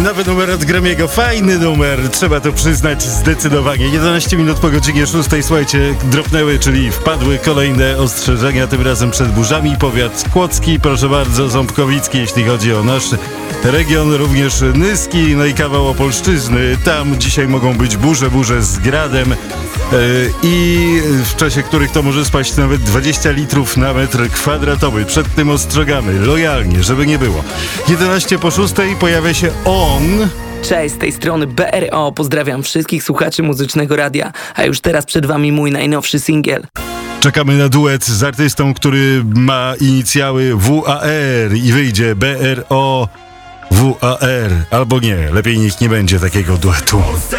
Nowy numer od Gremiego, fajny numer, trzeba to przyznać zdecydowanie. 11 minut po godzinie 6, słuchajcie, dropnęły, czyli wpadły kolejne ostrzeżenia, tym razem przed burzami. Powiat kłodzki, proszę bardzo, ząbkowicki, jeśli chodzi o nasz region, również Nyski, no i kawał Opolszczyzny. Tam dzisiaj mogą być burze z gradem i w czasie których to może spaść nawet 20 litrów na metr kwadratowy. Przed tym ostrzegamy, lojalnie, żeby nie było. 11 po 6 pojawia się on. Cześć, z tej strony BRO, pozdrawiam wszystkich słuchaczy Muzycznego Radia, a już teraz przed wami mój najnowszy singiel. Czekamy na duet z artystą, który ma inicjały WAR i wyjdzie BRO WAR, albo nie, lepiej niech nie będzie takiego duetu.